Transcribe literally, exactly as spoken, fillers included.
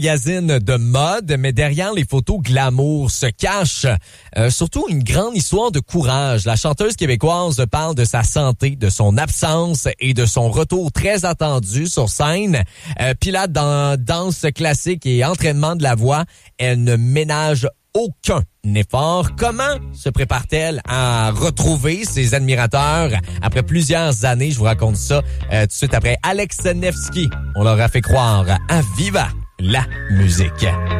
Magazine de mode, mais derrière les photos glamour se cache euh, surtout une grande histoire de courage. La chanteuse québécoise parle de sa santé, de son absence et de son retour très attendu sur scène. Euh, Puis là, dans danse classique et entraînement de la voix, elle ne ménage aucun effort. Comment se prépare-t-elle à retrouver ses admirateurs après plusieurs années? Je vous raconte ça euh, tout de suite après Alex Nevsky. On leur a fait croire à Viva la musique.